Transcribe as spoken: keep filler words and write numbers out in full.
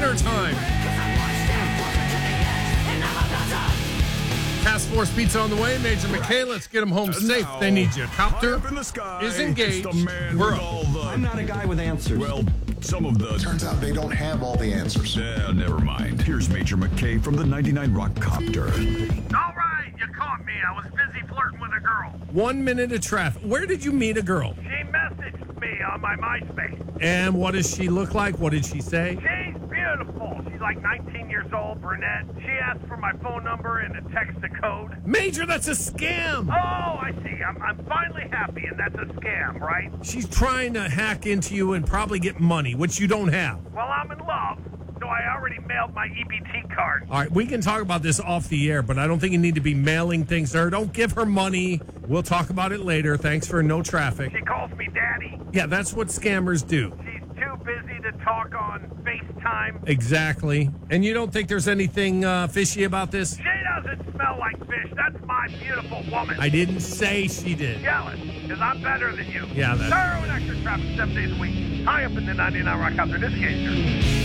dinner time. Task Force Pizza on the way. Major McKay, let's get them home safe. Now, they need you. Copter high up in the sky, is engaged. it's the man We're with up. all the, I'm not a guy with answers. well, some of the... Turns out they don't have all the answers. Yeah, never mind. Here's Major McKay from the ninety-nine Rock Copter. All right, you caught me. I was busy flirting with a girl. One minute of traffic. Where did you meet a girl? She messaged me on my MySpace. And what does she look like? What did she say? She's beautiful. She's like nineteen years old, brunette. She asked for my phone number and a text to code. Major, that's a scam. Oh, I see. I'm, I'm finally happy, and that's a scam, right? She's trying to hack into you and probably get money, which you don't have. Well, I'm in love, so I already mailed my E B T card. All right, we can talk about this off the air, but I don't think you need to be mailing things to her. Don't give her money. We'll talk about it later. Thanks for no traffic. She calls me daddy. Yeah, that's what scammers do. She's too busy to talk on FaceTime. Exactly. And you don't think there's anything uh, fishy about this? She doesn't smell like fish. That's my beautiful woman. I didn't say she did. Jealous, because I'm better than you. Yeah, that- Thorough and extra traffic seven days a week. High up in the ninety-nine Rock Copter. This is Gator.